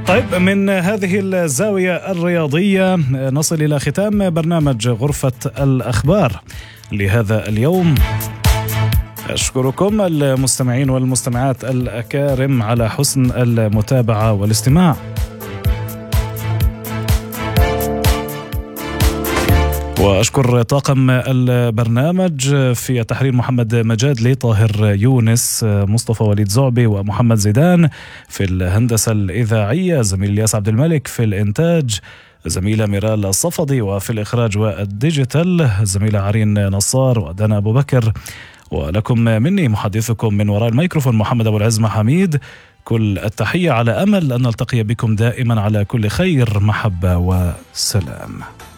طيب، من هذه الزاوية الرياضية نصل إلى ختام برنامج غرفة الأخبار لهذا اليوم. أشكركم المستمعين والمستمعات الأكارم على حسن المتابعة والاستماع. وأشكر طاقم البرنامج في التحرير محمد مجادلي، طاهر يونس، مصطفى وليد زعبي ومحمد زيدان. في الهندسة الإذاعية زميل الياس عبد الملك، في الإنتاج زميلة ميرال الصفدي، وفي الإخراج والديجيتال زميلة عرين نصار ودنا أبو بكر. ولكم مني محدثكم من وراء الميكروفون محمد أبو العزمة حميد. كل التحية على أمل أن نلتقي بكم دائما على كل خير، محبة وسلام.